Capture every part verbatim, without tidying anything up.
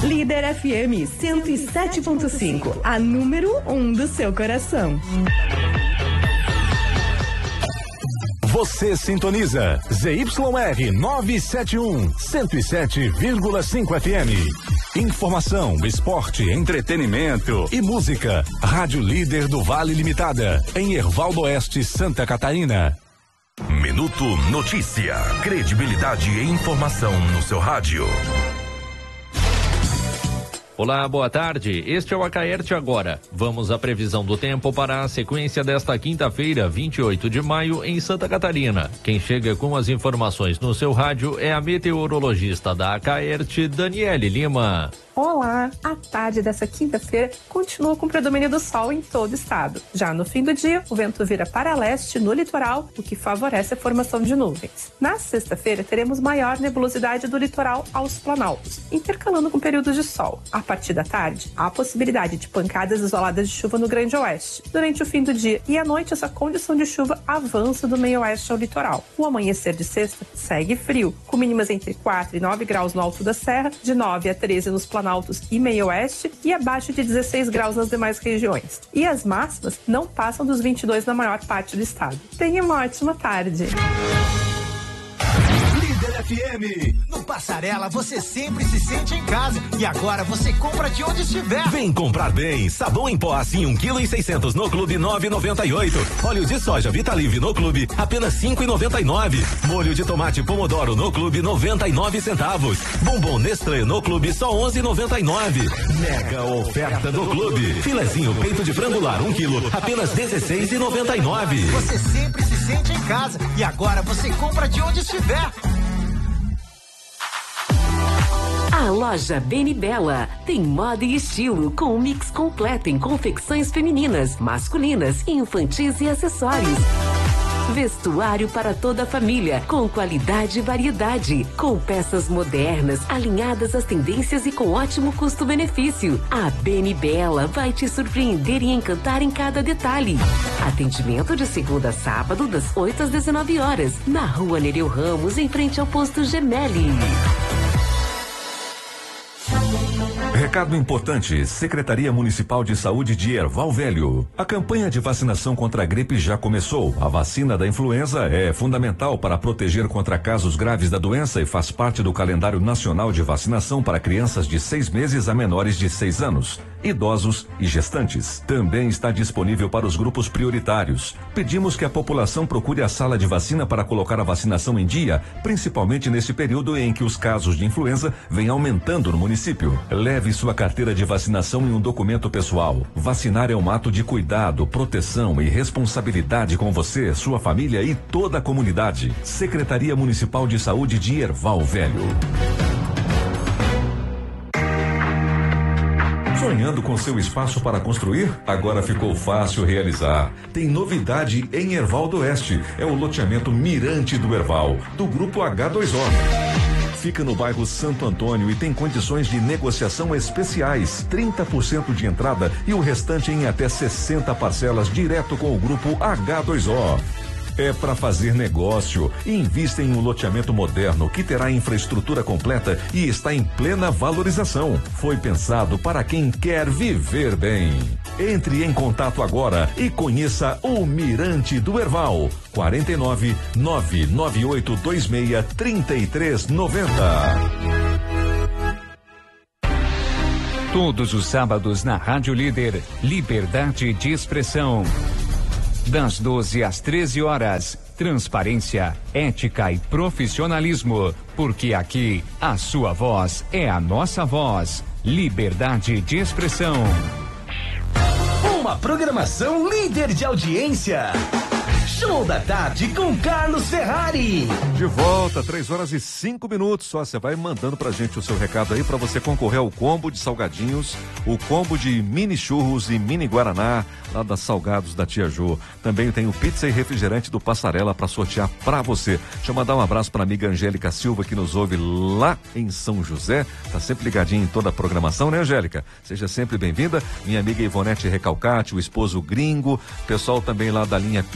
Líder F M cento e sete ponto cinco, a número um do seu coração. Você sintoniza Z Y R novecentos e setenta e um, cento e sete vírgula cinco F M. Informação, esporte, entretenimento e música. Rádio Líder do Vale Limitada, em Erval do Oeste, Santa Catarina. Minuto Notícia. Credibilidade e informação no seu rádio. Olá, boa tarde. Este é o Acaerte Agora. Vamos à previsão do tempo para a sequência desta quinta-feira, vinte e oito de maio, em Santa Catarina. Quem chega com as informações no seu rádio é a meteorologista da Acaerte, Daniele Lima. Olá, a tarde dessa quinta-feira continua com predomínio do sol em todo o estado. Já no fim do dia, o vento vira para leste no litoral, o que favorece a formação de nuvens. Na sexta-feira, teremos maior nebulosidade do litoral aos planaltos, intercalando com períodos de sol. A partir da tarde, há a possibilidade de pancadas isoladas de chuva no Grande Oeste. Durante o fim do dia e à noite, essa condição de chuva avança do meio oeste ao litoral. O amanhecer de sexta segue frio, com mínimas entre quatro e nove graus no alto da serra, de nove a treze nos planaltos e meio oeste e abaixo de dezesseis graus nas demais regiões. E as máximas não passam dos vinte e dois na maior parte do estado. Tenha uma ótima tarde. Líder F M. No Passarela você sempre se sente em casa e agora você compra de onde estiver. Vem comprar bem. Sabão em pó assim um quilo e seiscentos no Clube nove e noventa e oito. Óleo de soja Vitalive no Clube apenas cinco e noventa e nove. Molho de tomate Pomodoro no Clube noventa e nove centavos. Bombom Nestlé no Clube só onze e noventa e nove. Mega oferta do Clube. Filezinho peito de frango lar um quilo apenas dezesseis e noventa e nove. Você sempre se sente em casa e agora você compra de onde estiver. A loja Beni Bella tem moda e estilo com um mix completo em confecções femininas, masculinas, infantis e acessórios. Vestuário para toda a família, com qualidade e variedade, com peças modernas, alinhadas às tendências e com ótimo custo-benefício. A Beni Bella vai te surpreender e encantar em cada detalhe. Atendimento de segunda a sábado, das oito às dezenove horas, na rua Nereu Ramos, em frente ao posto Gemelli. Recado importante, Secretaria Municipal de Saúde de Erval Velho. A campanha de vacinação contra a gripe já começou. A vacina da influenza é fundamental para proteger contra casos graves da doença e faz parte do calendário nacional de vacinação para crianças de seis meses a menores de seis anos, idosos e gestantes. Também está disponível para os grupos prioritários. Pedimos que a população procure a sala de vacina para colocar a vacinação em dia, principalmente nesse período em que os casos de influenza vêm aumentando no município. Leve sua carteira de vacinação em um documento pessoal. Vacinar é um ato de cuidado, proteção e responsabilidade com você, sua família e toda a comunidade. Secretaria Municipal de Saúde de Erval Velho. Sonhando com seu espaço para construir? Agora ficou fácil realizar. Tem novidade em Erval do Oeste. É o loteamento Mirante do Erval, do Grupo H dois O. Fica no bairro Santo Antônio e tem condições de negociação especiais, trinta por cento de entrada e o restante em até sessenta parcelas direto com o Grupo H dois O. É para fazer negócio. Invista em um loteamento moderno que terá infraestrutura completa e está em plena valorização. Foi pensado para quem quer viver bem. Entre em contato agora e conheça o Mirante do Erval. quarenta e nove, nove nove oito dois seis, trinta e três noventa. Todos os sábados na Rádio Líder, liberdade de expressão. Das doze às treze horas, transparência, ética e profissionalismo, porque aqui a sua voz é a nossa voz. Liberdade de expressão. Uma programação líder de audiência. Show da tarde com Carlos Ferrari. De volta, três horas e cinco minutos. Só você vai mandando pra gente o seu recado aí para você concorrer ao combo de salgadinhos, o combo de mini churros e mini guaraná lá das Salgados da Tia Jô. Também tem o pizza e refrigerante do Passarela para sortear para você. Deixa eu mandar um abraço para amiga Angélica Silva que nos ouve lá em São José. Tá sempre ligadinha em toda a programação, né, Angélica? Seja sempre bem-vinda. Minha amiga Ivonete Recalcate, o esposo Gringo, pessoal também lá da linha Pinheirinho.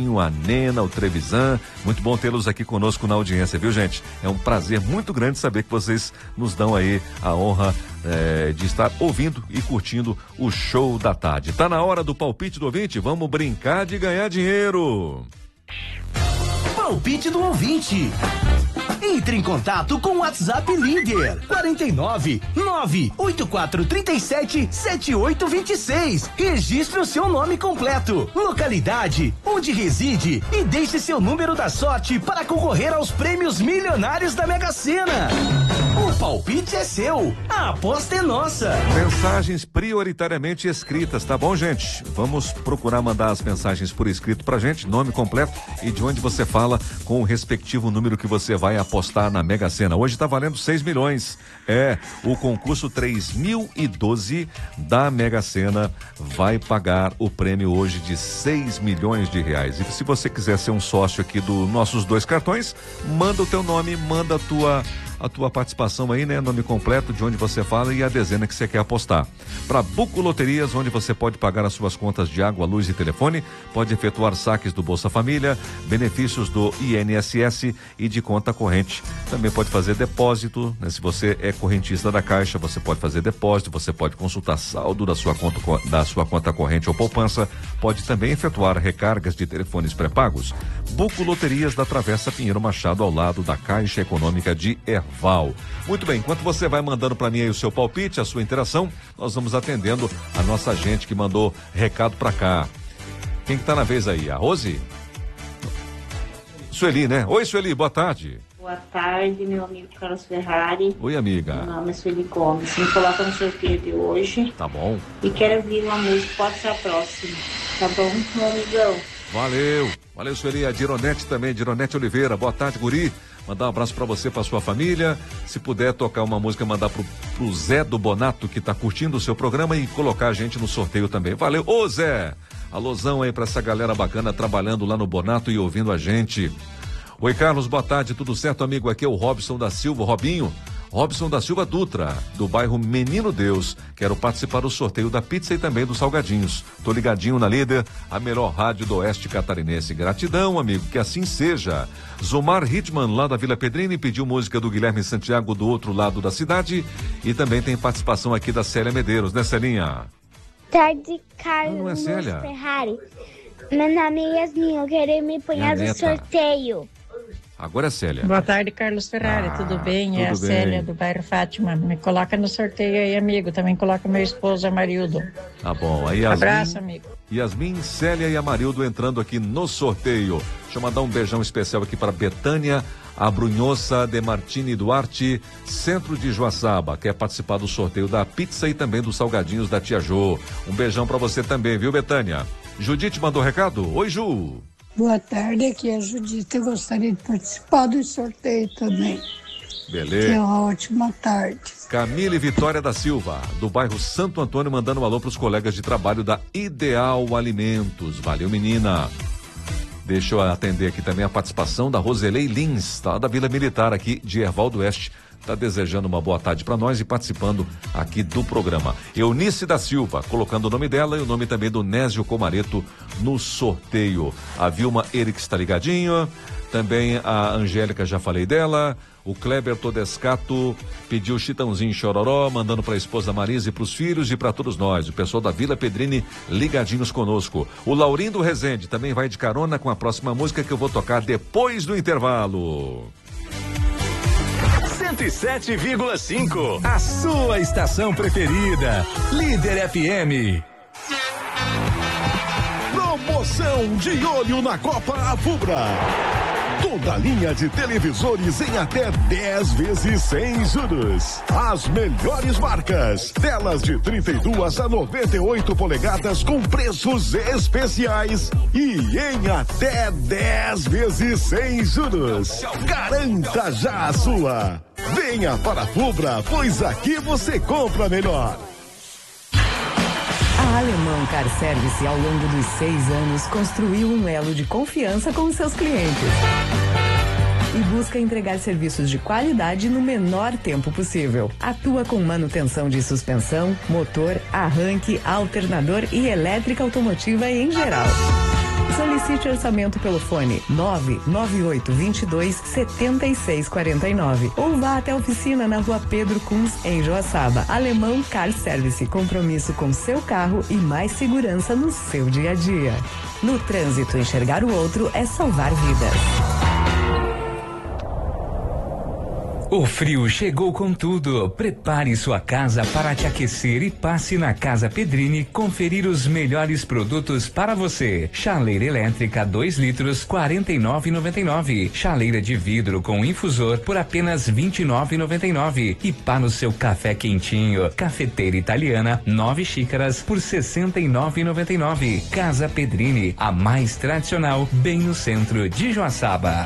Betinho, a Nena, o Trevisan. Muito bom tê-los aqui conosco na audiência, viu, gente? É um prazer muito grande saber que vocês nos dão aí a honra é, de estar ouvindo e curtindo o Show da Tarde. Tá na hora do palpite do ouvinte? Vamos brincar de ganhar dinheiro. Palpite do ouvinte. Entre em contato com o WhatsApp Líder quarenta e nove, nove oito quatro três sete, sete oito dois seis. Registre o seu nome completo, localidade, onde reside e deixe seu número da sorte para concorrer aos prêmios milionários da Mega Sena. O palpite é seu, a aposta é nossa. Mensagens prioritariamente escritas, tá bom, gente? Vamos procurar mandar as mensagens por escrito pra gente, nome completo e de onde você fala com o respectivo número que você vai apostar na Mega Sena. Hoje tá valendo seis milhões. É, o concurso três mil e doze da Mega Sena vai pagar o prêmio hoje de seis milhões de reais. E se você quiser ser um sócio aqui dos nossos dois cartões, manda o teu nome, manda a tua a tua participação aí, né? Nome completo, de onde você fala e a dezena que você quer apostar. Para Buco Loterias, onde você pode pagar as suas contas de água, luz e telefone, pode efetuar saques do Bolsa Família, benefícios do I N S S e de conta corrente. Também pode fazer depósito, né? Se você é correntista da Caixa, você pode fazer depósito, você pode consultar saldo da sua conta, da sua conta corrente ou poupança, pode também efetuar recargas de telefones pré-pagos. Buco Loterias da Travessa Pinheiro Machado, ao lado da Caixa Econômica de Erval. Muito bem, enquanto você vai mandando para mim aí o seu palpite, a sua interação, nós vamos atendendo a nossa gente que mandou recado para cá. Quem que tá na vez aí? A Rose? Sueli, né? Oi, Sueli, boa tarde. Boa tarde, meu amigo Carlos Ferrari. Oi, amiga. Meu nome é Sueli Gomes. Me coloca no sorteio de hoje. Tá bom. E quero ouvir uma música, pode ser a próxima. Tá bom, meu amigão? Valeu. Valeu, Sueli. A Dironete também, Dironete Oliveira. Boa tarde, guri. Mandar um abraço pra você, pra sua família. Se puder tocar uma música, mandar pro, pro Zé do Bonato, que tá curtindo o seu programa, e colocar a gente no sorteio também. Valeu. Ô, Zé. Alôzão aí pra essa galera bacana trabalhando lá no Bonato e ouvindo a gente. Oi, Carlos, boa tarde, tudo certo, amigo? Aqui é o Robson da Silva, Robinho. Robson da Silva Dutra, do bairro Menino Deus. Quero participar do sorteio da pizza e também dos salgadinhos. Tô ligadinho na Líder, a melhor rádio do Oeste Catarinense. Gratidão, amigo, que assim seja. Zomar Hitman, lá da Vila Pedrini, pediu música do Guilherme Santiago, do outro lado da cidade. E também tem participação aqui da Célia Medeiros, né, Celinha? Tarde, Carlos não, não é Célia. Ferrari. Meu nome é Yasmin, eu quero me apanhar no sorteio. Agora é Célia. Boa tarde, Carlos Ferrari, ah, tudo bem? Tudo é a bem. Célia do bairro Fátima. Me coloca no sorteio aí, amigo. Também coloca meu esposo, Amarildo. Tá bom. Aí, Yasmin, abraço, amigo. Yasmin, Célia e Amarildo entrando aqui no sorteio. Deixa eu mandar um beijão especial aqui para Betânia, a Brunhosa de Martini Duarte, centro de Joaçaba. Quer participar do sorteio da pizza e também dos salgadinhos da Tia Jô. Um beijão para você também, viu, Betânia? Judite mandou recado? Oi, Ju. Boa tarde, aqui é a Judite. Eu gostaria de participar do sorteio também. Beleza. Que é uma ótima tarde. Camille Vitória da Silva, do bairro Santo Antônio, mandando um alô para os colegas de trabalho da Ideal Alimentos. Valeu, menina. Deixa eu atender aqui também a participação da Roselei Lins, tá? Da Vila Militar aqui de Erval do Oeste. Tá desejando uma boa tarde para nós e participando aqui do programa. Eunice da Silva, colocando o nome dela e o nome também do Nésio Comareto no sorteio. A Vilma Eric está ligadinho, também a Angélica, já falei dela. O Kleber Todescato pediu Chitãozinho Chororó, mandando para a esposa Marisa e para os filhos e para todos nós. O pessoal da Vila Pedrini ligadinhos conosco. O Laurindo Rezende também vai de carona com a próxima música que eu vou tocar depois do intervalo. cento e sete vírgula cinco, a sua estação preferida. Líder F M. Promoção de olho na Copa Afubra. Toda linha de televisores em até dez vezes sem juros. As melhores marcas. Telas de trinta e duas a noventa e oito polegadas com preços especiais e em até dez vezes sem juros. Garanta já a sua. Venha para a Fubra, pois aqui você compra melhor. A Alemão Car Service, ao longo dos seis anos, construiu um elo de confiança com seus clientes e busca entregar serviços de qualidade no menor tempo possível. Atua com manutenção de suspensão, motor, arranque, alternador e elétrica automotiva em geral. Solicite orçamento pelo fone nove nove oito dois dois sete seis quatro nove ou vá até a oficina na rua Pedro Kunz, em Joaçaba. Alemão Car Service, compromisso com seu carro e mais segurança no seu dia a dia. No trânsito, enxergar o outro é salvar vidas. O frio chegou com tudo. Prepare sua casa para te aquecer e passe na Casa Pedrini conferir os melhores produtos para você. Chaleira elétrica dois litros, quarenta e nove e noventa e nove. Chaleira de vidro com infusor por apenas vinte e nove e noventa e nove. E para o seu café quentinho, cafeteira italiana, nove xícaras por sessenta e nove e noventa e nove. Casa Pedrini, a mais tradicional, bem no centro de Joaçaba.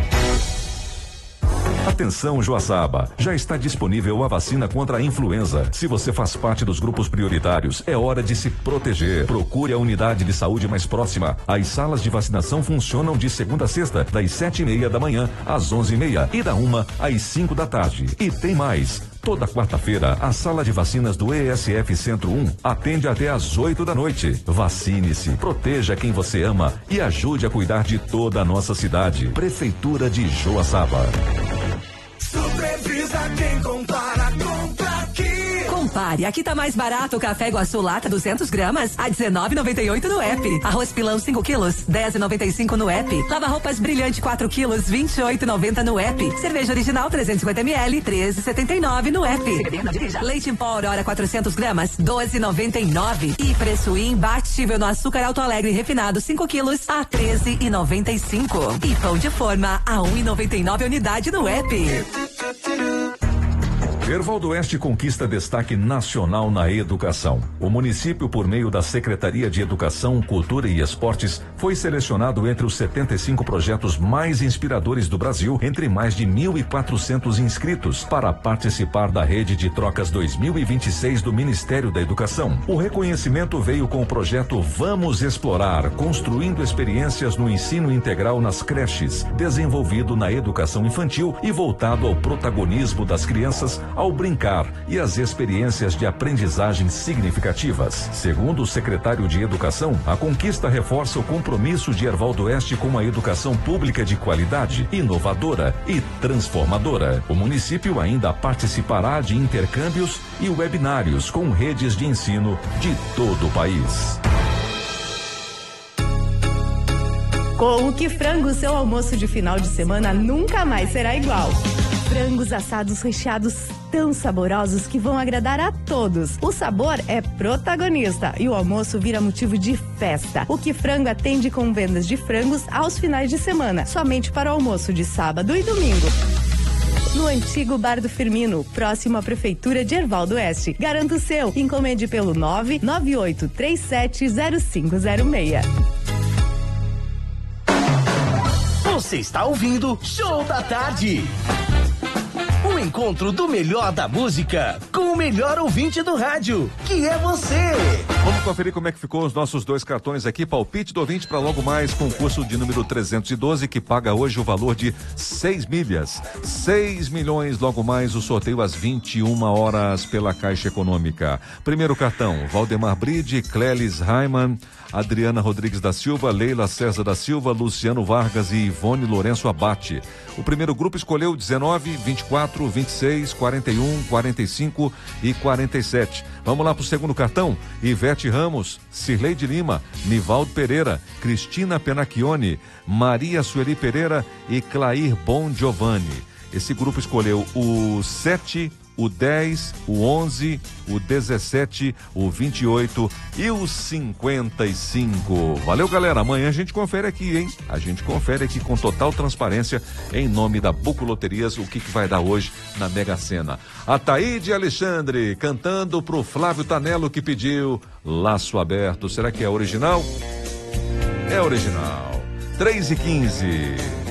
Atenção, Joaçaba, já está disponível a vacina contra a influenza. Se você faz parte dos grupos prioritários, é hora de se proteger. Procure a unidade de saúde mais próxima. As salas de vacinação funcionam de segunda a sexta, das sete e meia da manhã às onze e meia e da uma às cinco da tarde. E tem mais. Toda quarta-feira, a sala de vacinas do E S F Centro um atende até às oito da noite. Vacine-se, proteja quem você ama e ajude a cuidar de toda a nossa cidade. Prefeitura de Joaçaba. Supervisa quem compara, compra aqui. Compare, aqui tá mais barato o café Iguaçu lata duzentos gramas a dezenove e noventa e oito no app. Arroz pilão cinco quilos, dez e noventa e cinco no app. Lava roupas brilhante quatro quilos, vinte e oito e noventa no app. Cerveja original trezentos e cinquenta mililitros, treze e setenta e nove no app. Leite em pó Aurora quatrocentos gramas, doze e noventa e nove. E preço imbatível no açúcar Alto Alegre refinado cinco quilos a treze e noventa e cinco. E pão de forma a um e noventa e nove unidade no app. Erval do Oeste conquista destaque nacional na educação. O município, por meio da Secretaria de Educação, Cultura e Esportes, foi selecionado entre os setenta e cinco projetos mais inspiradores do Brasil, entre mais de mil e quatrocentos inscritos, para participar da Rede de Trocas dois mil e vinte e seis do Ministério da Educação. O reconhecimento veio com o projeto Vamos Explorar, construindo experiências no ensino integral nas creches, desenvolvido na educação infantil e voltado ao protagonismo das crianças ao brincar e as experiências de aprendizagem significativas. Segundo o secretário de Educação, a conquista reforça o compromisso de Erval do Oeste com a educação pública de qualidade, inovadora e transformadora. O município ainda participará de intercâmbios e webinários com redes de ensino de todo o país. Com o Que Frango, seu almoço de final de semana nunca mais será igual. Frangos assados recheados tão saborosos que vão agradar a todos. O sabor é protagonista e o almoço vira motivo de festa. O Que Frango atende com vendas de frangos aos finais de semana, somente para o almoço de sábado e domingo. No antigo Bar do Firmino, próximo à Prefeitura de Erval do Oeste. Garanta o seu. Encomende pelo nove nove oito três sete zero cinco zero seis. Você está ouvindo Show da Tarde. O encontro do melhor da música com o melhor ouvinte do rádio, que é você. Vamos conferir como é que ficou os nossos dois cartões aqui. Palpite do ouvinte para logo mais, concurso de número trezentos e doze, que paga hoje o valor de seis milhas. seis milhões, logo mais o sorteio às vinte e uma horas pela Caixa Econômica. Primeiro cartão, Valdemar Bride, Clélis Raiman, Adriana Rodrigues da Silva, Leila César da Silva, Luciano Vargas e Ivone Lourenço Abate. O primeiro grupo escolheu dezenove, vinte e quatro, vinte e seis, quarenta e um, quarenta e cinco e quarenta e sete. Vamos lá para o segundo cartão. Ivete Ramos, Cirleide Lima, Nivaldo Pereira, Cristina Penacchione, Maria Sueli Pereira e Clair Bon Giovanni. Esse grupo escolheu o sete, o dez, o onze, o dezessete, o vinte e oito e o cinquenta e cinco. Valeu, galera. Amanhã a gente confere aqui, hein? A gente confere aqui com total transparência, em nome da Buco Loterias, o que, que vai dar hoje na Mega Sena. A Taíde Alexandre cantando pro Flávio Tanello, que pediu Laço Aberto. Será que é original? É original. três e quinze.